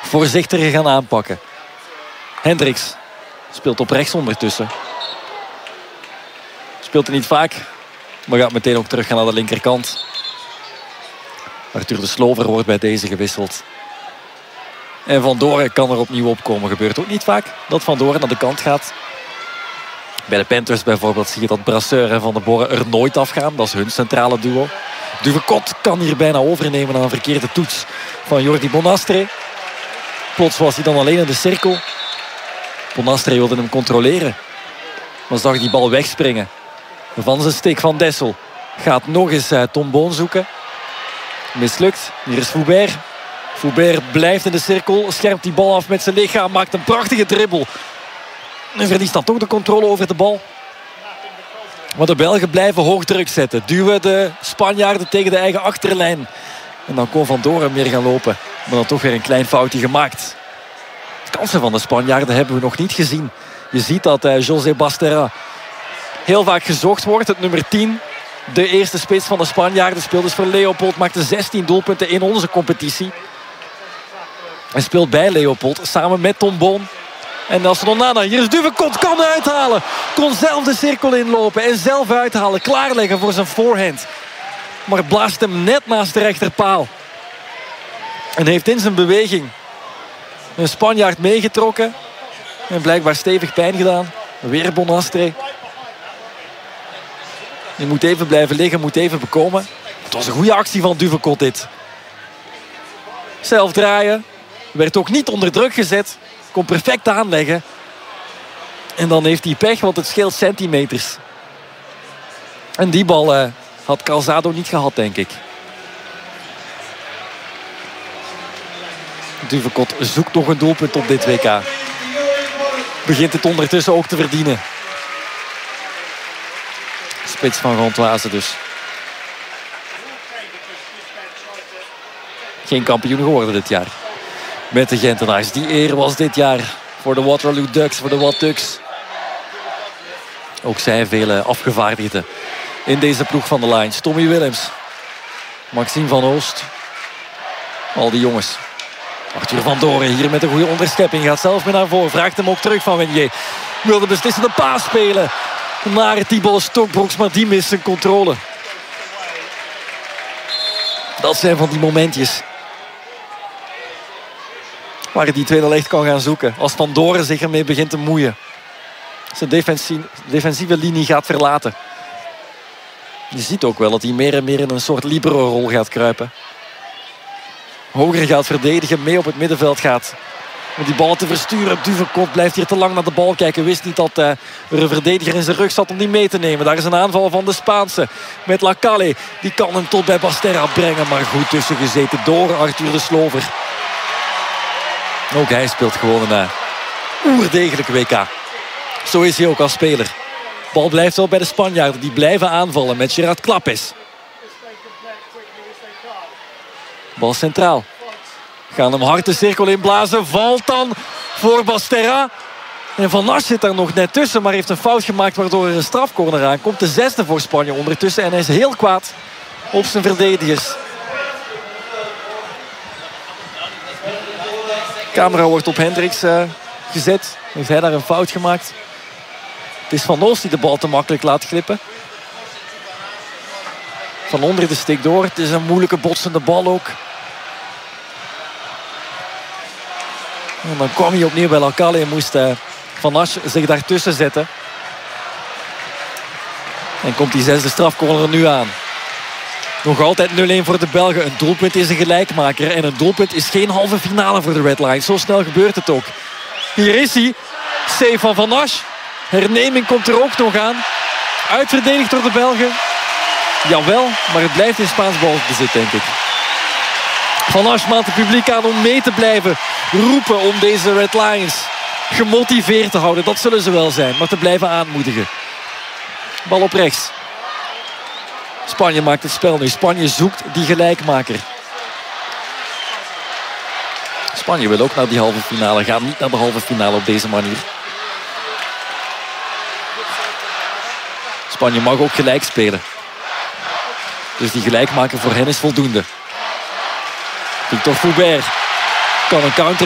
voorzichtiger gaan aanpakken. Hendricks speelt op rechts ondertussen. Speelt er niet vaak, maar gaat meteen ook terug gaan naar de linkerkant. Arthur de Slover wordt bij deze gewisseld. En Van Doren kan er opnieuw opkomen. Gebeurt ook niet vaak dat Van Doren naar de kant gaat. Bij de Panthers bijvoorbeeld zie je dat Brasseur en Van den Borre er nooit afgaan. Dat is hun centrale duo. Duvekot kan hier bijna overnemen aan een verkeerde toets van Jordi Bonastre. Plots was hij dan alleen in de cirkel. Bonastre wilde hem controleren, maar zag die bal wegspringen van zijn stick. Van Dessel gaat nog eens Tom Boon zoeken. Mislukt. Hier is Foubert. Foubert blijft in de cirkel, scherpt die bal af met zijn lichaam, maakt een prachtige dribbel. En verliest dan toch de controle over de bal. Maar de Belgen blijven hoog druk zetten. Duwen de Spanjaarden tegen de eigen achterlijn. En dan kon Van Doren meer gaan lopen. Maar dan toch weer een klein foutje gemaakt. De kansen van de Spanjaarden hebben we nog niet gezien. Je ziet dat José Bastera heel vaak gezocht wordt. Het nummer 10. De eerste spits van de Spanjaarden speelt dus voor Leopold. Maakte 16 doelpunten in onze competitie. Hij speelt bij Leopold samen met Tom Boon. En Nelson Onana, hier is Duvekot, kan uithalen. Kon zelf de cirkel inlopen en zelf uithalen. Klaarleggen voor zijn voorhand. Maar blaast hem net naast de rechterpaal. En heeft in zijn beweging een Spanjaard meegetrokken. En blijkbaar stevig pijn gedaan. Weer Bonastre. Die moet even blijven liggen, moet even bekomen. Het was een goede actie van Duvekot dit. Zelf draaien. Werd ook niet onder druk gezet. Kon perfect aanleggen. En dan heeft hij pech, want het scheelt centimeters. En die bal had Calzado niet gehad, denk ik. Duvekot zoekt nog een doelpunt op dit WK. Begint het ondertussen ook te verdienen. Spits van Gantoise dus. Geen kampioen geworden dit jaar. Met de Gentenaars. Die eer was dit jaar voor de Waterloo Ducks, voor de Wat Ducks. Ook zij vele afgevaardigden in deze ploeg van de Lions. Tommy Willems, Maxime van Oost. Al die jongens. Arthur van Doren hier met een goede onderschepping. Gaat zelf mee naar voren. Vraagt hem ook terug van Wenier. Wil de beslissende paas spelen naar Thibaut Stokbroeks, maar die mist zijn controle. Dat zijn van die momentjes waar hij die tweede licht kan gaan zoeken. Als Van Doren zich ermee begint te moeien. Zijn defensieve linie gaat verlaten. Je ziet ook wel dat hij meer en meer in een soort libero-rol gaat kruipen. Hoger gaat verdedigen, mee op het middenveld gaat. Om die bal te versturen. Duvekot blijft hier te lang naar de bal kijken. Wist niet dat er een verdediger in zijn rug zat om die mee te nemen. Daar is een aanval van de Spaanse. Met Lacalle. Die kan hem tot bij Bastera brengen. Maar goed tussen gezeten door Arthur de Slover. Ook hij speelt gewoon een oerdegelijk WK. Zo is hij ook als speler. Bal blijft wel bij de Spanjaarden. Die blijven aanvallen met Gerard Clappes. Bal centraal. Gaan hem hard de cirkel inblazen. Valt dan voor Bastera. En Van Asch zit daar nog net tussen. Maar heeft een fout gemaakt waardoor er een strafcorner aankomt. De 6e voor Spanje ondertussen. En hij is heel kwaad op zijn verdedigers. De camera wordt op Hendricks gezet. Heeft hij daar een fout gemaakt. Het is Van Oost die de bal te makkelijk laat glippen. Van onder de stick door. Het is een moeilijke botsende bal ook. En dan kwam hij opnieuw bij Lacalle en moest Van Asch zich daartussen zetten. En komt die 6e strafcorner er nu aan. Nog altijd 0-1 voor de Belgen. Een doelpunt is een gelijkmaker. En een doelpunt is geen halve finale voor de Red Lions. Zo snel gebeurt het ook. Hier is hij. Save van Van Asch. Herneming komt er ook nog aan. Uitverdedigd door de Belgen. Jawel, maar het blijft in Spaans balbezit, denk ik. Van Asch maakt het publiek aan om mee te blijven roepen om deze Red Lions gemotiveerd te houden. Dat zullen ze wel zijn, maar te blijven aanmoedigen. Bal op rechts. Spanje maakt het spel nu. Spanje zoekt die gelijkmaker. Spanje wil ook naar die halve finale. Gaat niet naar de halve finale op deze manier. Spanje mag ook gelijk spelen. Dus die gelijkmaker voor hen is voldoende. Victor Foubert kan een counter